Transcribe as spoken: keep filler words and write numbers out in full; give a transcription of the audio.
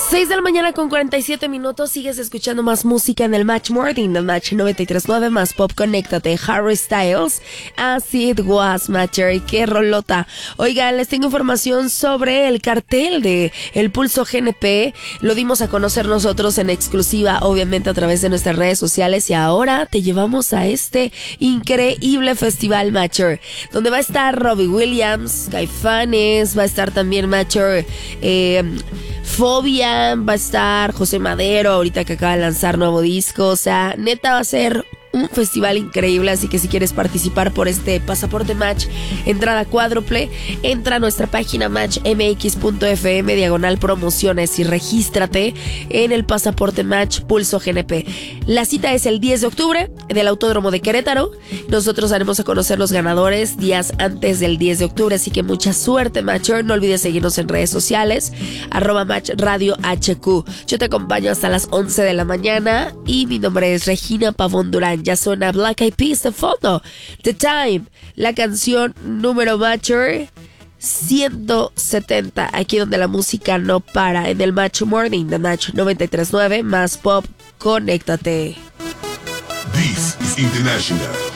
seis de la mañana con cuarenta y siete minutos. Sigues escuchando más música en el Match Morning del Match noventa y tres punto nueve más Pop. Conéctate, Harry Styles, As It Was, Matcher. Qué rolota. Oigan, les tengo información sobre el cartel de El Pulso G N P. Lo dimos a conocer nosotros en exclusiva, obviamente a través de nuestras redes sociales, y ahora te llevamos a este increíble festival, Matcher, donde va a estar Robbie Williams, Caifanes, va a estar también Matcher, eh, Fobia, va a estar José Madero, ahorita que acaba de lanzar nuevo disco. O sea, neta va a ser un festival increíble, así que si quieres participar por este pasaporte Match, entrada cuádruple, entra a nuestra página match m x punto f m diagonal promociones y regístrate en el pasaporte Match Pulso G N P. La cita es el diez de octubre del Autódromo de Querétaro. Nosotros haremos a conocer los ganadores días antes del diez de octubre, así que mucha suerte, Matcher. No olvides seguirnos en redes sociales, arroba Match Radio H Q. Yo te acompaño hasta las once de la mañana y mi nombre es Regina Pavón Durán. Ya suena Black Eyed Peas de fondo. The Time, la canción número Matcher ciento setenta, aquí donde la música no para, en el Match Morning de Match noventa y tres punto nueve más Pop. Conéctate. This is International.